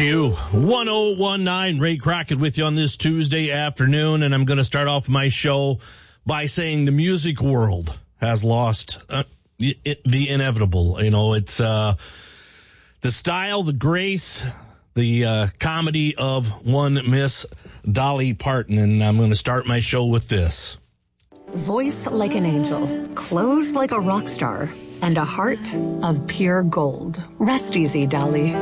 Q1019, Ray Crockett with you on this Tuesday afternoon, and I'm going to start off my show by saying the music world has lost the inevitable. You know, it's the style, the grace, the comedy of one Miss Dolly Parton, and I'm going to start my show with this. Voice like an angel, clothes like a rock star, and a heart of pure gold. Rest easy, Dolly.